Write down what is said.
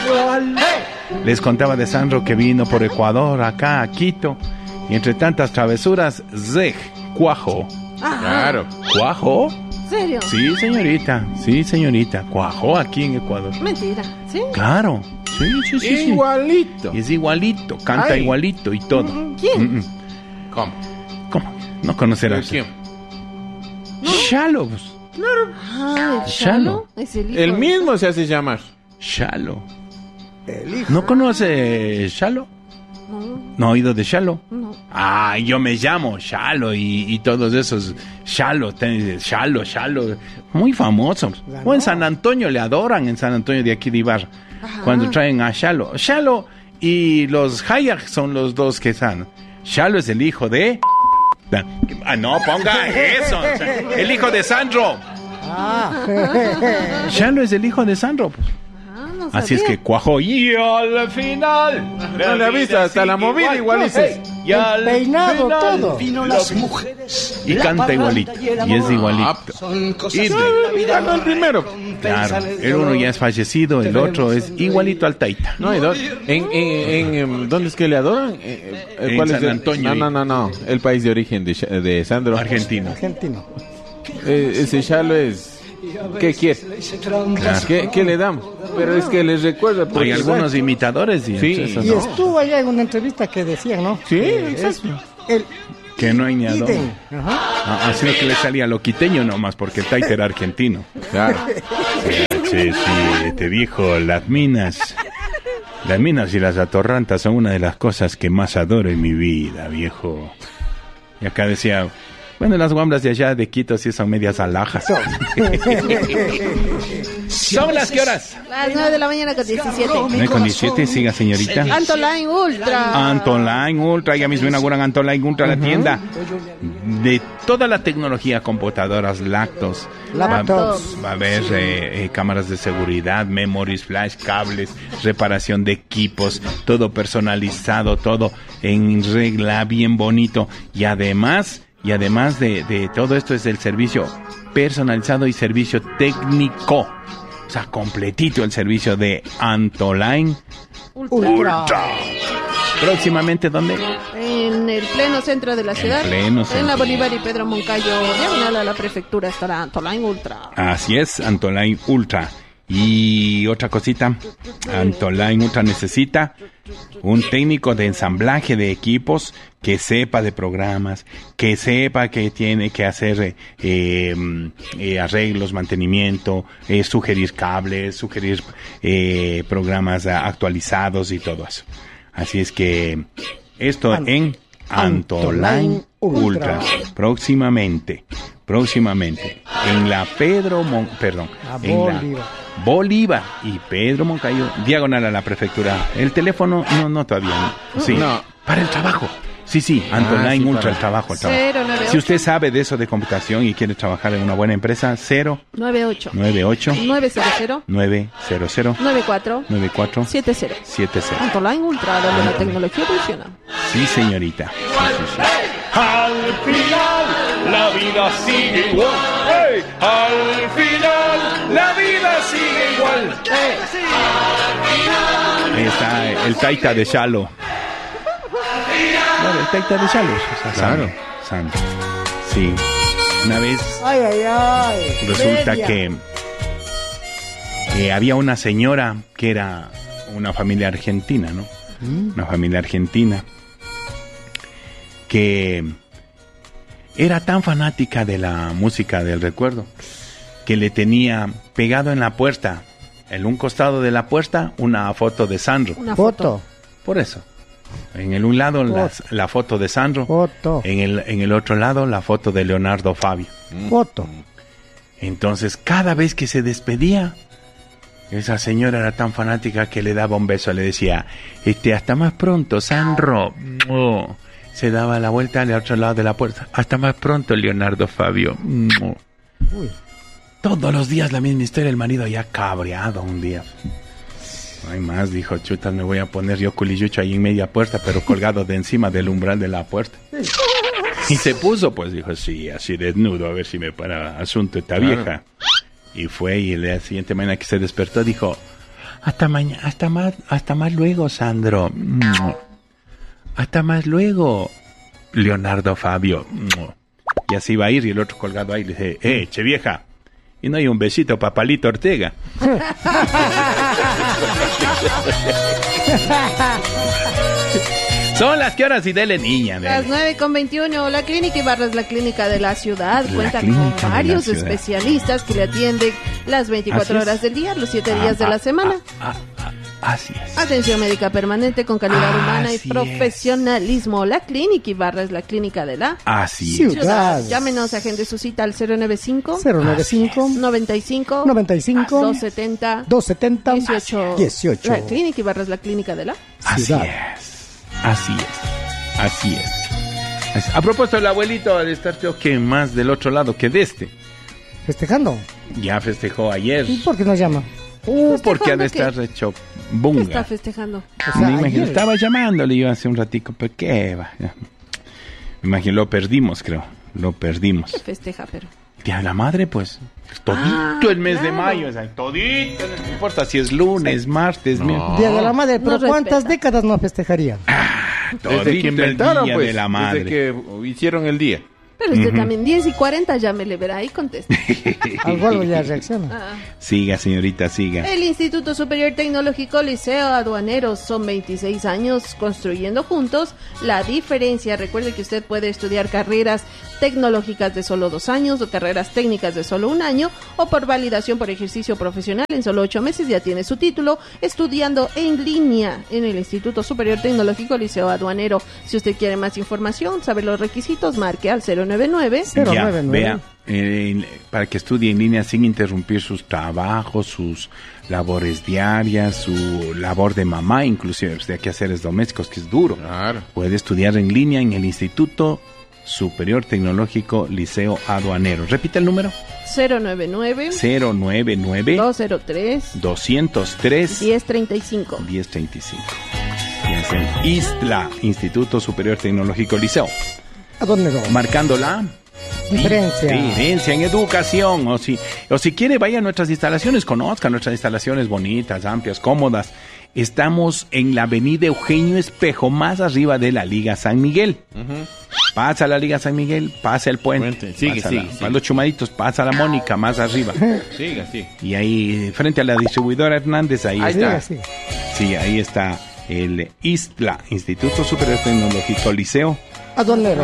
igual. Les contaba de Sandro que vino por Ecuador, acá, a Quito. Y entre tantas travesuras, Zeg, cuajo. Claro. ¿Cuajo? ¿Serio? Sí, señorita. Cuajo aquí en Ecuador. Mentira, ¿sí? Claro. Sí. Igualito. Y es igualito, canta igualito y todo. ¿Quién? ¿Cómo? ¿Cómo? No conocerás. ¿Quién? Shalo. Pues. Ah, Shalo. Es el hijo El de- mismo se hace llamar. Shalo. El hijo. ¿No conoce Shalo? ¿No ha oído de Shalo? No. Ah, yo me llamo Shalo y todos esos Shalo, Shalo, muy famosos. O en San Antonio le adoran, en San Antonio de aquí de Ibarra, cuando traen a Shalo. Shalo y los Hayak son los dos que están. Shalo es el hijo de... Ah, no, ponga eso. El hijo de Sandro. Shalo es el hijo de Sandro. Pues. No Así es sabía. que cuajó y al final. No le ha visto, hasta la movida igual dices. Y al Peinado, final todo. Vino las mujeres. y la canta parranda igualito. y el Y es amor. igualito. Son cosas Y que de- la vida ganó el primero. Claro, el uno ya es fallecido, el otro es igualito al Taita. No, ¿dónde es que le adoran? En ¿Cuál es San Antonio. No. El país de origen de Sandro. Argentino. Argentino. Ese Shalo es... ¿Qué quiere? ¿Qué le damos? Pero es que les recuerda... porque- Hay algunos imitadores y Sí. eso Y no. estuvo allá en una entrevista que decían, ¿no? Sí, Es exacto. el Que no hay ni a dónde. Iden. Ajá. Así lo que le salía lo quiteño nomás, porque el Taita era argentino. Claro. Sí, te dijo, las minas y las atorrantas son una de las cosas que más adoro en mi vida, viejo. Y acá decía, bueno, las guambras de allá de Quito sí son medias alhajas. ¿Son las qué horas? Las 9 de la mañana con 17. 9:17, siga señorita. Antoline Ultra. Antoline Ultra, ya mismo inauguran Antoline Ultra, la tienda de toda la tecnología, computadoras, laptops. Laptops. Va a haber cámaras de seguridad, memories, flash, cables, reparación de equipos, todo personalizado, todo en regla, bien bonito. Y además de todo esto es el servicio personalizado y servicio técnico. O sea, completito el servicio de Antoline Ultra. Próximamente, ¿dónde? En el pleno centro de la ciudad. pleno centro. En la Bolívar y Pedro Moncayo, diagonal a la prefectura, estará Antoline Ultra. Así es, Antoline Ultra. Y otra cosita, Antoline Ultra necesita un técnico de ensamblaje de equipos que sepa de programas, que sepa que tiene que hacer arreglos, mantenimiento, sugerir cables, sugerir programas actualizados y todo eso. Así es que esto en Antoline Ultra. Próximamente. En la en la Bolívar y Pedro Moncayo, diagonal a la prefectura. El teléfono, no todavía. Sí, No. para el trabajo. Sí, Antoline sí, Ultra, para- el trabajo. 098. Si usted sabe de eso de computación y quiere trabajar en una buena empresa, 98 098 900 900 94 94 70. 70. Antoline Ultra, donde la tecnología funciona. Sí, señorita. Sí. Al final la vida sigue igual. ¡Hey! Al final la vida sigue igual. Ahí está el Taita de Shalo. Claro, el Taita de Shalo. O sea, Claro. Sandro. Sí. Una vez Ay. resulta Media. que había una señora que era una familia argentina, ¿no? Una familia argentina que era tan fanática de la música del recuerdo que le tenía pegado en la puerta, en un costado de la puerta, una foto de Sandro. Una Foto. Por eso. En el un lado la foto de Sandro, Foto. en el otro lado la foto de Leonardo Fabio. Foto. Entonces, cada vez que se despedía, esa señora era tan fanática que le daba un beso, le decía, hasta más pronto, Sandro. Oh. Se daba la vuelta al otro lado de la puerta. Hasta más pronto, Leonardo Fabio. Uy. Todos los días la misma historia, el marido ya cabreado un día. No hay más, dijo, chutas, me voy a poner yo culillucho ahí en media puerta, pero colgado de encima del umbral de la puerta. Y se puso, pues dijo, sí, así desnudo, a ver si me para asunto esta vieja. Y fue, y la siguiente mañana que se despertó dijo, Hasta mañana, hasta más luego, Sandro. Hasta más luego, Leonardo Fabio. Y así va a ir, y el otro colgado ahí le dice, che vieja, y no hay un besito para Palito Ortega. Son las que horas y dele niña. Las 9:21. La Clínica Ibarra es la clínica de la ciudad. Cuenta con clínica de la varios ciudad. especialistas que le atienden las 24 Así es. horas del día, los 7 días de la semana. Así es. Atención médica permanente con calidad humana y Así profesionalismo. La Clínica Ibarra es la clínica de la Así es. Ciudad. Llámenos, agende su cita al 095 095 95 95 270 270 18. La Clínica Ibarra es la clínica de la Así Ciudad. es. Así es. Así es. A propósito, el abuelito de estar creo que más del otro lado que de este. Festejando. Ya festejó ayer. ¿Y por qué nos llama? Porque ha de ¿Festejando estar hecho ¿Qué está bunga. festejando? O sea, Me imagino, ayer. estaba llamándole yo hace un ratico, pero qué va. Me imagino, lo perdimos, creo. Lo perdimos. ¿Qué festeja, pero? Día de la madre, pues. Todito el mes de claro. mayo, o sea, todito, no importa si es lunes, martes, miércoles. Día de la madre, pero No ¿cuántas respeta. décadas no festejaría? Todito Desde que inventaron, el día pues, de la madre. desde que hicieron el día. Pero usted también 10:40 ya me le verá y contesta. Algo ya reacciona. Ah. Siga, señorita, siga. El Instituto Superior Tecnológico Liceo Aduaneros, son 26 años construyendo juntos la diferencia. Recuerde que usted puede estudiar carreras tecnológicas de solo 2 años o carreras técnicas de solo 1 año o por validación por ejercicio profesional en solo 8 meses ya tiene su título estudiando en línea en el Instituto Superior Tecnológico Liceo Aduanero. Si usted quiere más información, sabe los requisitos, marque al 099 Ya, 099. vea, para que estudie en línea sin interrumpir sus trabajos, sus labores diarias, su labor de mamá, inclusive de quehaceres domésticos, que es duro. Claro. Puede estudiar en línea en el Instituto Superior Tecnológico Liceo Aduanero. Repite el número. 099 099 203 203 1035. 1035. Y es el ISTLA, Instituto Superior Tecnológico Liceo. Aduanero. Marcando la diferencia en educación. O si quiere, vaya a nuestras instalaciones, conozca nuestras instalaciones bonitas, amplias, cómodas. Estamos en la avenida Eugenio Espejo, más arriba de la Liga San Miguel. Pasa la Liga San Miguel, pasa el puente. Puente, sigue, sigue. Para los chumaditos, pasa la Mónica, más arriba. Siga, sí. Y ahí, frente a la distribuidora Hernández, ahí Ahí está. está. Sí, ahí está el ISTLA, Instituto Superior Tecnológico Liceo Aduanero.